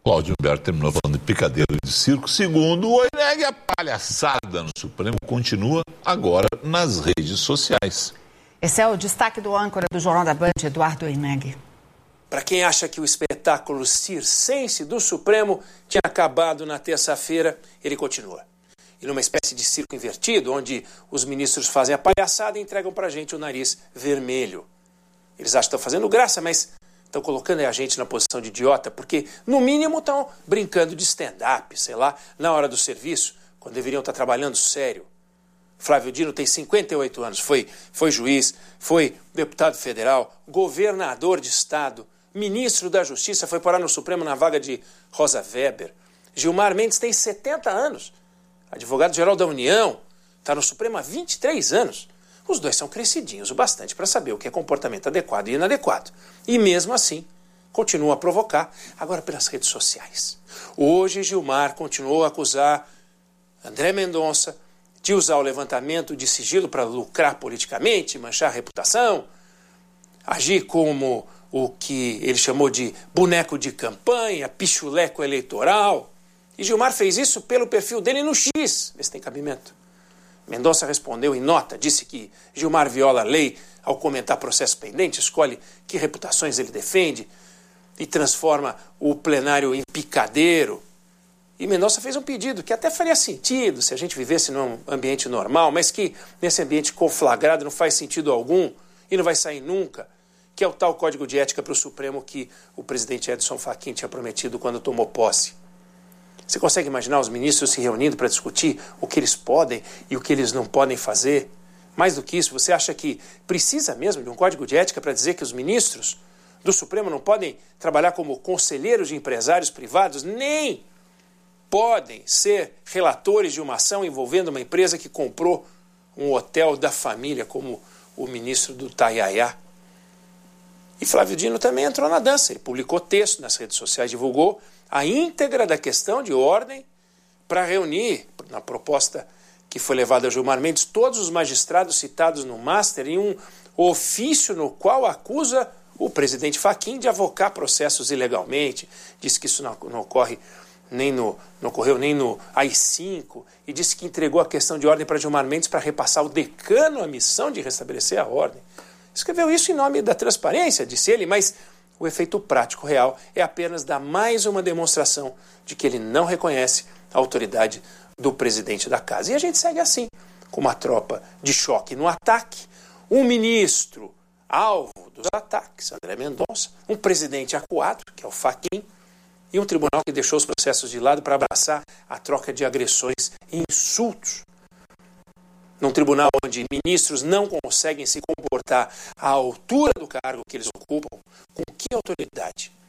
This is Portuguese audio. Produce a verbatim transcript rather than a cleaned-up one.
Cláudio Humberto terminou falando de picadeiro de circo. Segundo o Oineg, a palhaçada no Supremo continua agora nas redes sociais. Esse é o destaque do âncora do Jornal da Band, Eduardo Oineg. Para quem acha que o espetáculo circense do Supremo tinha acabado na terça-feira, ele continua. E numa espécie de circo invertido, onde os ministros fazem a palhaçada e entregam para a gente o nariz vermelho. Eles acham que estão fazendo graça, mas estão colocando a gente na posição de idiota, porque, no mínimo, estão brincando de stand-up, sei lá, na hora do serviço, quando deveriam estar trabalhando sério. Flávio Dino tem cinquenta e oito anos, foi, foi juiz, foi deputado federal, governador de estado, ministro da Justiça, foi parar no Supremo na vaga de Rosa Weber. Gilmar Mendes tem setenta anos, advogado-geral da União, está no Supremo há vinte e três anos. Os dois são crescidinhos o bastante para saber o que é comportamento adequado e inadequado. E mesmo assim, continuam a provocar, agora pelas redes sociais. Hoje, Gilmar continuou a acusar André Mendonça de usar o levantamento de sigilo para lucrar politicamente, manchar a reputação, agir como o que ele chamou de boneco de campanha, pichuleco eleitoral. E Gilmar fez isso pelo perfil dele no X. Vê se tem cabimento. Mendonça respondeu em nota, disse que Gilmar viola a lei ao comentar processo pendente, escolhe que reputações ele defende e transforma o plenário em picadeiro. E Mendonça fez um pedido que até faria sentido se a gente vivesse num ambiente normal, mas que nesse ambiente conflagrado não faz sentido algum e não vai sair nunca, que é o tal Código de Ética para o Supremo que o presidente Edson Fachin tinha prometido quando tomou posse. Você consegue imaginar os ministros se reunindo para discutir o que eles podem e o que eles não podem fazer? Mais do que isso, você acha que precisa mesmo de um código de ética para dizer que os ministros do Supremo não podem trabalhar como conselheiros de empresários privados, nem podem ser relatores de uma ação envolvendo uma empresa que comprou um hotel da família, como o ministro do Taiaiá? E Flávio Dino também entrou na dança. Ele publicou texto nas redes sociais, divulgou a íntegra da questão de ordem para reunir, na proposta que foi levada a Gilmar Mendes, todos os magistrados citados no Master em um ofício no qual acusa o presidente Fachin de avocar processos ilegalmente. Diz que isso não, não ocorre nem no, não ocorreu nem no A I cinco e disse que entregou a questão de ordem para Gilmar Mendes para repassar ao decano a missão de restabelecer a ordem. Escreveu isso em nome da transparência, disse ele, mas o efeito prático real é apenas dar mais uma demonstração de que ele não reconhece a autoridade do presidente da casa. E a gente segue assim, com uma tropa de choque no ataque, um ministro alvo dos ataques, André Mendonça, um presidente acuado, que é o Fachin, e um tribunal que deixou os processos de lado para abraçar a troca de agressões e insultos. Num tribunal onde ministros não conseguem se comportar à altura do cargo que eles ocupam, com que autoridade